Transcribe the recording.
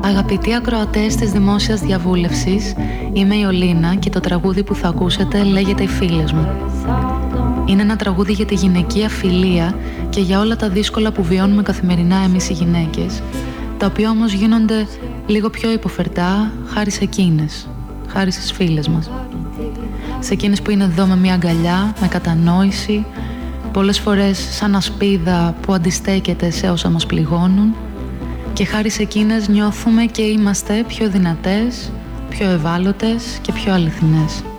Αγαπητοί ακροατές της Δημόσιας Διαβούλευσης, είμαι η Ολίνα και το τραγούδι που θα ακούσετε λέγεται «Οι φίλες μου». Είναι ένα τραγούδι για τη γυναικεία φιλία και για όλα τα δύσκολα που βιώνουμε καθημερινά εμείς οι γυναίκες, τα οποία όμως γίνονται λίγο πιο υποφερτά χάρη σε εκείνες, χάρη στις φίλες μας. Σε εκείνες που είναι εδώ με μια αγκαλιά, με κατανόηση, πολλές φορές σαν ασπίδα που αντιστέκεται σε όσα μας πληγώνουν, και χάρη σε εκείνες νιώθουμε και είμαστε πιο δυνατές, πιο ευάλωτες και πιο αληθινές.